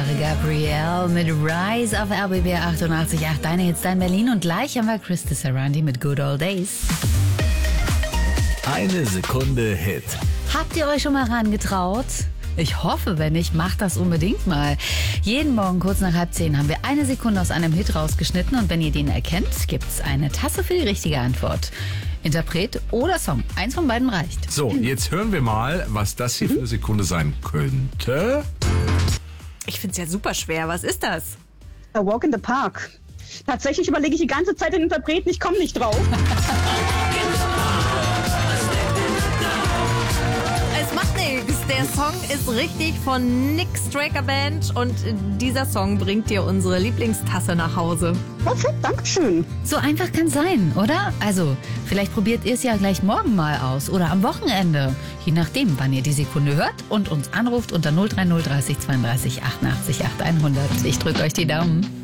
Gabrielle mit Rise auf RBB 88.8. Deine Hits, dein Berlin. Und gleich haben wir Krista Sarandi mit Good Old Days. Eine Sekunde Hit. Habt ihr euch schon mal rangetraut? Ich hoffe, wenn nicht, macht das unbedingt mal. Jeden Morgen kurz nach 9:30 haben wir eine Sekunde aus einem Hit rausgeschnitten. Und wenn ihr den erkennt, gibt's eine Tasse für die richtige Antwort. Interpret oder Song. Eins von beiden reicht. So, jetzt hören wir mal, was das hier für eine Sekunde sein könnte. Ich find's ja super schwer. Was ist das? A Walk in the Park. Tatsächlich überlege ich die ganze Zeit den Interpreten, ich komme nicht drauf. Es macht nichts. Der Song ist richtig von Nick Straker Band und dieser Song bringt dir unsere Lieblingstasse nach Hause. Perfekt, Dankeschön. So einfach kann's sein, oder? Also, vielleicht probiert ihr es ja gleich morgen mal aus oder am Wochenende. Je nachdem, wann ihr die Sekunde hört und uns anruft unter 030 30 32 88 8 100. Ich drücke euch die Daumen.